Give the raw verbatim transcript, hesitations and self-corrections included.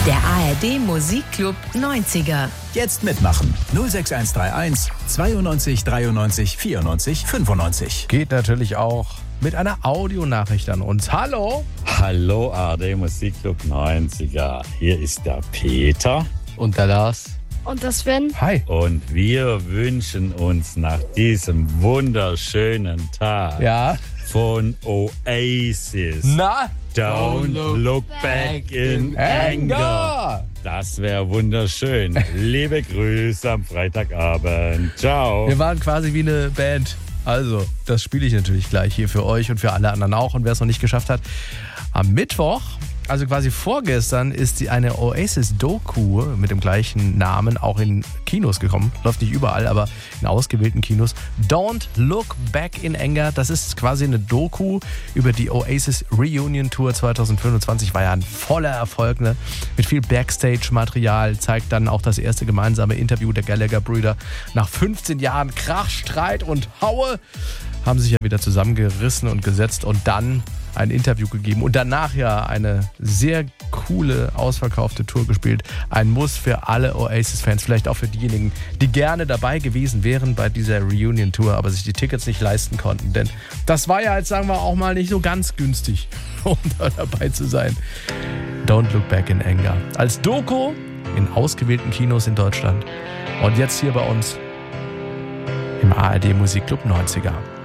Der A R D Musikclub neunziger. Jetzt mitmachen. null sechs eins drei eins zweiundneunzig dreiundneunzig vierundneunzig fünfundneunzig. Geht natürlich auch mit einer Audionachricht an uns. Hallo? Hallo A R D Musikclub neunziger. Hier ist der Peter. Und der Lars. Und der Sven. Hi. Und wir wünschen uns nach diesem wunderschönen Tag Ja? von Oasis Na? Don't Look Back in Anger. Das wäre wunderschön. Liebe Grüße am Freitagabend. Ciao. Wir waren quasi wie eine Band. Also, das spiele ich natürlich gleich hier für euch und für alle anderen auch. Und wer es noch nicht geschafft hat, am Mittwoch, also quasi vorgestern, ist die eine Oasis-Doku mit dem gleichen Namen auch in Kinos gekommen. Läuft nicht überall, aber in ausgewählten Kinos. Don't Look Back in Anger. Das ist quasi eine Doku über die Oasis Reunion Tour zwanzig fünfundzwanzig. War ja ein voller Erfolg, ne? Mit viel Backstage-Material. Zeigt dann auch das erste gemeinsame Interview der Gallagher-Brüder. Nach fünfzehn Jahren Krach, Streit und Haue haben sich ja wieder zusammengerissen und gesetzt und dann ein Interview gegeben und danach ja eine sehr coole, ausverkaufte Tour gespielt. Ein Muss für alle Oasis-Fans, vielleicht auch für diejenigen, die gerne dabei gewesen wären bei dieser Reunion-Tour, aber sich die Tickets nicht leisten konnten. Denn das war ja jetzt, sagen wir auch mal, nicht so ganz günstig, um da dabei zu sein. Don't Look Back in Anger. Als Doku in ausgewählten Kinos in Deutschland. Und jetzt hier bei uns im A R D Musikclub neunziger.